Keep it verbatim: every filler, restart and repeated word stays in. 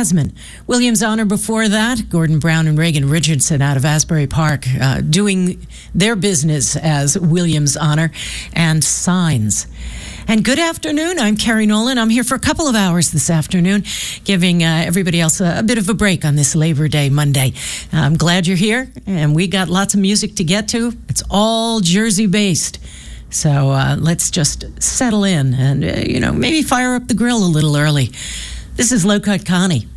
Jasmine. Williams Honor before that, Gordon Brown and Reagan Richardson out of Asbury Park, uh, doing their business as Williams Honor, and Signs. And good afternoon, I'm Carrie Nolan. I'm here for a couple of hours this afternoon, giving uh, everybody else a, a bit of a break on this Labor Day Monday. I'm glad you're here, and we got lots of music to get to. It's all Jersey-based. So uh, let's just settle in and, uh, you know, maybe fire up the grill a little early. This is Low Cut Connie.